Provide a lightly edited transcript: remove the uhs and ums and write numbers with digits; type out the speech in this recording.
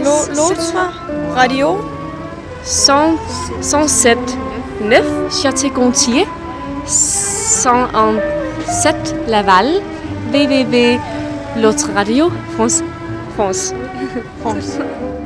L'autre radio 107.9 Château-Gontier, 101.7 Laval, www.l'autre radio France. France.